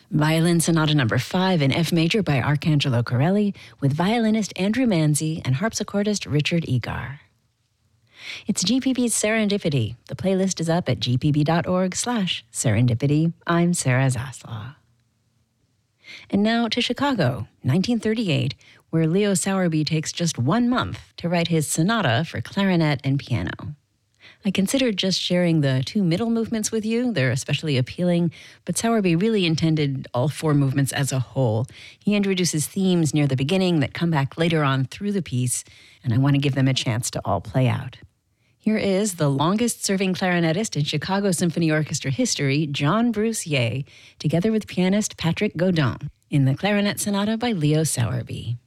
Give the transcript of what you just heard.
Violin Sonata Number 5 in F major by Arcangelo Corelli with violinist Andrew Manzi and harpsichordist Richard Egar. It's GPB's Serendipity. The playlist is up at gpb.org/serendipity. I'm Sarah Zaslaw. And now to Chicago, 1938, where Leo Sowerby takes just 1 month to write his sonata for clarinet and piano. I considered just sharing the 2 middle movements with you. They're especially appealing, but Sowerby really intended all 4 movements as a whole. He introduces themes near the beginning that come back later on through the piece, and I want to give them a chance to all play out. Here is the longest-serving clarinetist in Chicago Symphony Orchestra history, John Bruce Yeh, together with pianist Patrick Godin, in the Clarinet Sonata by Leo Sowerby.